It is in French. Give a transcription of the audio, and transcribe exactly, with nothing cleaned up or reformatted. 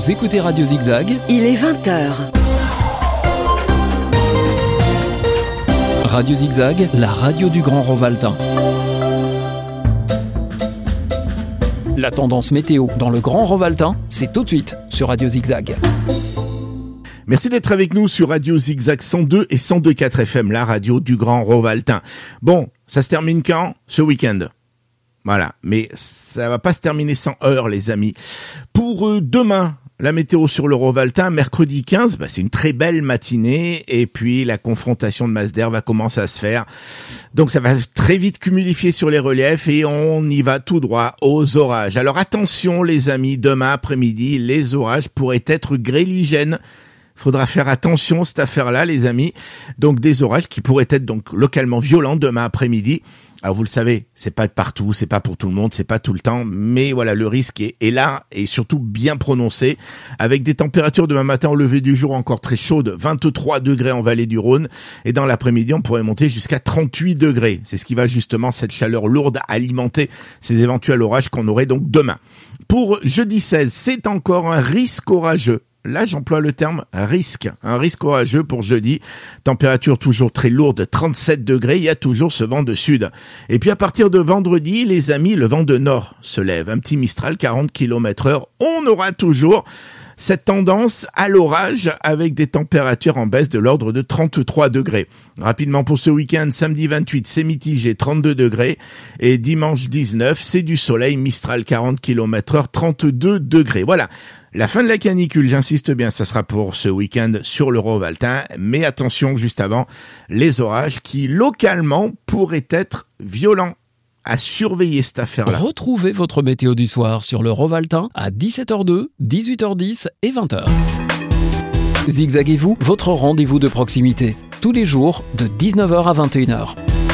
Vous écoutez Radio Zigzag. Il est vingt heures. Radio Zigzag, la radio du Grand Rovaltain. La tendance météo dans le Grand Rovaltain, c'est tout de suite sur Radio Zigzag. Merci d'être avec nous sur Radio Zigzag cent deux et cent deux virgule quatre F M, la radio du Grand Rovaltain. Bon, ça se termine quand ? Ce week-end. Voilà, mais ça va pas se terminer sans heure, les amis. Pour euh, demain, la météo sur le Rovaltain, mercredi quinze, bah, c'est une très belle matinée, et puis la confrontation de masse d'air va commencer à se faire. Donc ça va très vite cumulifier sur les reliefs, et on y va tout droit aux orages. Alors attention, les amis, demain après-midi, les orages pourraient être grêligènes. Faudra faire attention cette affaire-là, les amis. Donc des orages qui pourraient être donc localement violents demain après-midi. Alors vous le savez, c'est pas de partout, c'est pas pour tout le monde, c'est pas tout le temps, mais voilà, le risque est, est là et surtout bien prononcé, avec des températures demain matin au lever du jour encore très chaudes, vingt-trois degrés en vallée du Rhône, et dans l'après-midi on pourrait monter jusqu'à trente-huit degrés. C'est ce qui va justement, cette chaleur lourde, alimenter ces éventuels orages qu'on aurait donc demain. Pour jeudi seize, c'est encore un risque orageux. Là, j'emploie le terme risque, un risque orageux pour jeudi. Température toujours très lourde, trente-sept degrés, il y a toujours ce vent de sud. Et puis à partir de vendredi, les amis, le vent de nord se lève. Un petit Mistral, quarante kilomètres heure. On aura toujours cette tendance à l'orage avec des températures en baisse de l'ordre de trente-trois degrés. Rapidement pour ce week-end, samedi vingt-huit, c'est mitigé, trente-deux degrés. Et dimanche dix-neuf, c'est du soleil, Mistral, quarante kilomètres heure, trente-deux degrés. Voilà. La fin de la canicule, j'insiste bien, ça sera pour ce week-end sur le Rovaltain. Mais attention, juste avant, les orages qui, localement, pourraient être violents. À surveiller cette affaire-là. Retrouvez votre météo du soir sur le Rovaltain à dix-sept heures deux, dix-huit heures dix et vingt heures. Zigzaguez-vous, votre rendez-vous de proximité. Tous les jours de dix-neuf heures à vingt et une heures.